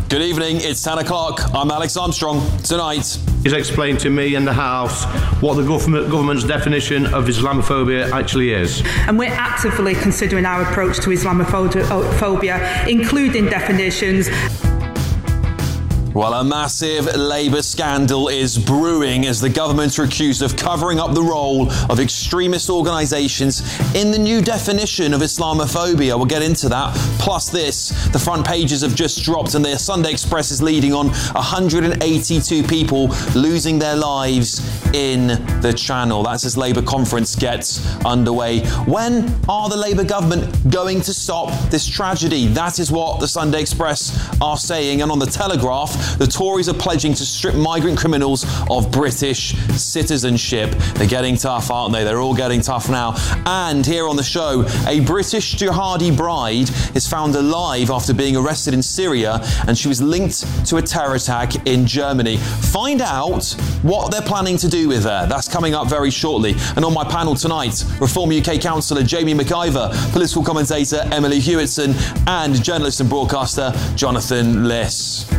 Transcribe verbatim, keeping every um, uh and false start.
Good evening, it's ten o'clock. I'm Alex Armstrong. Tonight, he's explained to me and the House what the government, government's definition of Islamophobia actually is. And we're actively considering our approach to Islamophobia, including definitions. Well, a massive Labour scandal is brewing as the government are accused of covering up the role of extremist organisations in the new definition of Islamophobia. We'll get into that. Plus this, the front pages have just dropped and the Sunday Express is leading on one hundred eighty-two people losing their lives in the Channel. That's as Labour conference gets underway. When are the Labour government going to stop this tragedy? That is what the Sunday Express are saying. And on the Telegraph, the Tories are pledging to strip migrant criminals of British citizenship. They're getting tough, aren't they? They're all getting tough now. And here on the show, a British jihadi bride is found alive after being arrested in Syria, and she was linked to a terror attack in Germany. Find out what they're planning to do with her. That's coming up very shortly. And on my panel tonight, Reform U K councillor Jamie McIver, political commentator Emily Hewitson, and journalist and broadcaster Jonathan Liss.